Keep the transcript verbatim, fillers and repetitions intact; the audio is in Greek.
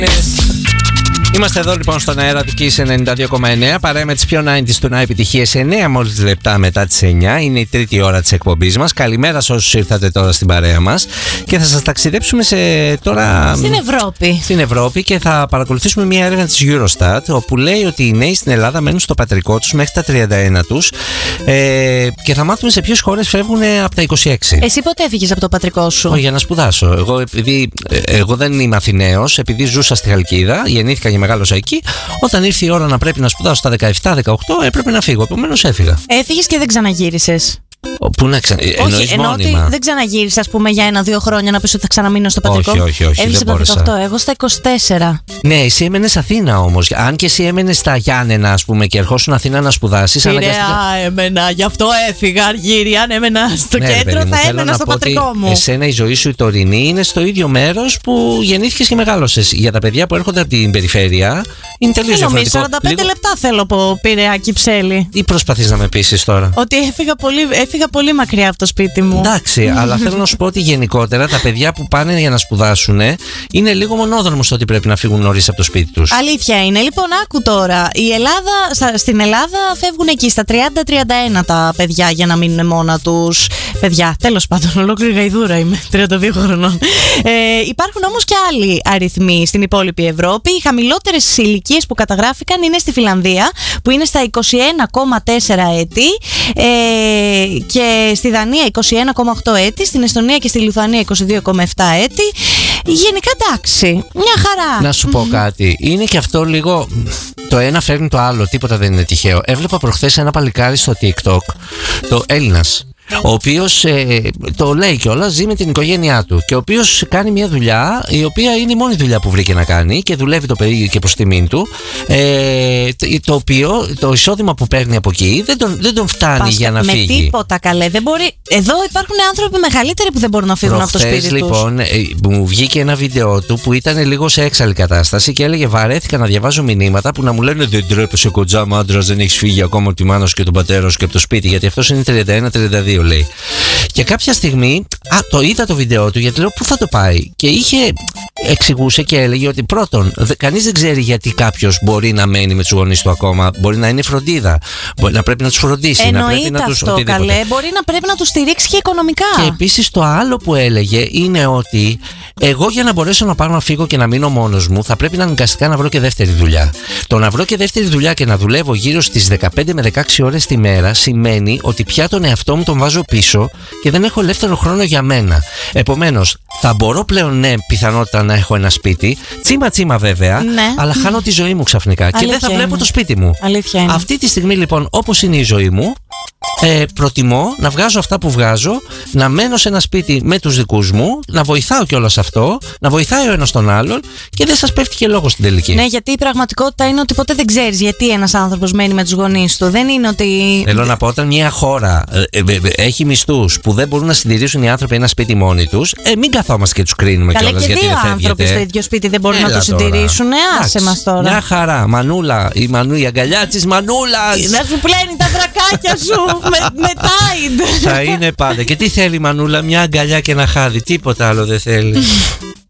Είμαστε εδώ λοιπόν στον αέρα του Kiss ενενήντα δύο κόμμα εννέα, παρέα με τις πιο ενενήντα του να επιτυχίες, εννέα μόλις λεπτά μετά τις εννιά. Είναι η τρίτη ώρα της εκπομπής μας. Καλημέρα σε όσους ήρθατε τώρα στην παρέα μας. Και θα σας ταξιδέψουμε σε τώρα... στην Ευρώπη. Στην Ευρώπη και θα παρακολουθήσουμε μια έρευνα της Eurostat, όπου λέει ότι οι νέοι στην Ελλάδα μένουν στο πατρικό τους μέχρι τα τριάντα ένα τους ε, και θα μάθουμε σε ποιες χώρες φεύγουν από τα είκοσι έξι. Εσύ πότε έφυγες από το πατρικό σου? Όχι, για να σπουδάσω. Εγώ, επειδή, εγώ δεν είμαι Αθηναίος, επειδή ζούσα στη Χαλκίδα, γεννήθηκα και μεγάλωσα εκεί. Όταν ήρθε η ώρα να πρέπει να σπουδάσω στα δεκαεπτά δεκαοκτώ, έπρεπε να φύγω. Επομένως έφυγα. Έφυγες και δεν ξαναγύρισες? Πού να ξα... Όχι, εννοώ ότι δεν ξαναγύρισες, ας πούμε, για ένα-δύο χρόνια να πεις ότι θα ξαναμείνω στο πατρικό. Όχι, όχι, όχι. Έβγες από τα δεκαοκτώ, εγώ στα είκοσι τέσσερα. Ναι, εσύ έμενες Αθήνα όμως. Αν και εσύ έμενες στα Γιάννενα, ας πούμε, και ερχόσουν Αθήνα να σπουδάσεις. Πειραιά αναγκαστικά... έμενα, γι' αυτό έφυγα αργύρι. Αν έμενα στο ναι, κέντρο, παιδί, θα έμενα στο πατρικό μου. Εσένα η ζωή σου η τωρινή είναι στο ίδιο μέρος που γεννήθηκες και μεγάλωσες. Για τα παιδιά που έρχονται από την περιφέρεια είναι τελείως διαφορετικό. σαράντα πέντε Λίγο... λεπτά θέλω από Πειραιά Κυψέλη. Τι προσπαθείς να με πείσεις τώρα? Ότι έφυγα πολύ, έφυγα πολύ μακριά από το σπίτι μου. Εντάξει, αλλά θέλω να σου πω ότι γενικότερα τα παιδιά που πάνε για να σπουδάσουν είναι λίγο μονόδρομο στο ότι πρέπει να φύγουν νωρίς από το σπίτι τους. Αλήθεια είναι. Λοιπόν, άκου τώρα. Η Ελλάδα, στην Ελλάδα φεύγουν εκεί στα τριάντα τριάντα ένα τα παιδιά για να μείνουν μόνα τους. Παιδιά, τέλος πάντων, ολόκληρη γαϊδούρα είμαι, τριάντα δύο χρονών. Ε, υπάρχουν όμως και άλλοι αριθμοί στην υπόλοιπη Ευρώπη. Οι χαμηλότερες ηλικίες που καταγράφηκαν είναι στη Φιλανδία, που είναι στα είκοσι ένα κόμμα τέσσερα έτη, ε, και στη Δανία είκοσι ένα κόμμα οκτώ έτη, στην Εστονία και στη Λιθουανία είκοσι δύο κόμμα επτά έτη. Γενικά εντάξει, μια χαρά. Να σου πω κάτι, είναι και αυτό λίγο, το ένα φέρνει το άλλο, τίποτα δεν είναι τυχαίο. Έβλεπα προχθές ένα παλικάρι στο TikTok, το Έλληνας, ο οποίος ε, το λέει κιόλας, ζει με την οικογένειά του και ο οποίος κάνει μια δουλειά η οποία είναι η μόνη δουλειά που βρήκε να κάνει και δουλεύει το παιδί και προς τιμήν του, ε, το οποίο το εισόδημα που παίρνει από εκεί δεν τον, δεν τον φτάνει Πάστα, για να με φύγει. Με τίποτα καλέ, δεν μπορεί. Εδώ υπάρχουν άνθρωποι μεγαλύτεροι που δεν μπορούν να φύγουν Προχθές, από το σπίτι λοιπόν, τους. Λοιπόν, μου βγήκε ένα βίντεο του που ήταν λίγο σε έξαλλη κατάσταση και έλεγε: βαρέθηκα να διαβάζω μηνύματα που να μου λένε δεν τρέπεσαι κοντζάμα άντρας, δεν έχεις φύγει ακόμα από τη μάνα σου και τον πατέρα σου και από το σπίτι, γιατί αυτός είναι τριάντα ένα τριάντα δύο. Λέει. Και κάποια στιγμή, α, το είδα το βίντεο του γιατί λέω πού θα το πάει. Και είχε, εξηγούσε και έλεγε ότι πρώτον, δε, κανείς δεν ξέρει γιατί κάποιος μπορεί να μένει με τους γονείς του ακόμα. Μπορεί να είναι φροντίδα, μπορεί να πρέπει να τους φροντίσει. Εννοείται να πρέπει να τους αυτό, καλέ. Μπορεί να πρέπει να τους στηρίξει και οικονομικά. Και επίσης το άλλο που έλεγε είναι ότι εγώ για να μπορέσω να πάρω να φύγω και να μείνω μόνος μου θα πρέπει να αναγκαστικά να βρω και δεύτερη δουλειά. Το να βρω και δεύτερη δουλειά και να δουλεύω γύρω στις δεκαπέντε με δεκαέξι ώρες τη μέρα σημαίνει ότι πια τον εαυτό μου τον βάζω πίσω και δεν έχω ελεύθερο χρόνο για μένα. Επομένως, θα μπορώ πλέον, ναι, πιθανότητα να έχω ένα σπίτι, τσίμα τσίμα βέβαια, ναι, αλλά χάνω τη ζωή μου ξαφνικά. Αλήθεια και δεν θα βλέπω είναι. το σπίτι μου. Αλήθεια είναι. Αυτή τη στιγμή λοιπόν, όπως είναι η ζωή μου, ε, προτιμώ να βγάζω αυτά που βγάζω, να μένω σε ένα σπίτι με τους δικούς μου, να βοηθάω κιόλας αυτό, να βοηθάει ο ένας τον άλλον και δεν σας πέφτει και λόγος στην τελική. Ναι, γιατί η πραγματικότητα είναι ότι ποτέ δεν ξέρεις γιατί ένας άνθρωπος μένει με τους γονείς του. Δεν είναι ότι. Θέλω να πω, όταν μια χώρα ε, ε, ε, έχει μισθούς που δεν μπορούν να συντηρήσουν οι άνθρωποι ένα σπίτι μόνοι τους, ε, μην καθόμαστε και τους κρίνουμε κιόλας γιατί δεν φεύγετε. Δύο άνθρωποι στο ίδιο σπίτι δεν μπορούν Έλα να το συντηρήσουν. Άσε μας τώρα. Μια χαρά. Μανούλα, η, μανού, η αγκαλιά της Μανούλας. Να σου πλένει τα βρακάκια σου με, με τάιντ. Θα είναι πάντα. Και τι θέλει η Μανούλα, μια αγκαλιά και ένα χάδι. Τίποτα άλλο δεν θέλει.